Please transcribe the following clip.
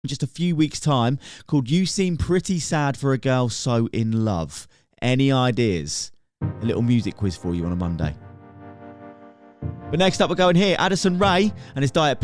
just a few weeks' time called You Seem Pretty Sad for a Girl So In Love. Any ideas? A little music quiz for you on a Monday. But next up, we're going here. Addison Rae and his Diet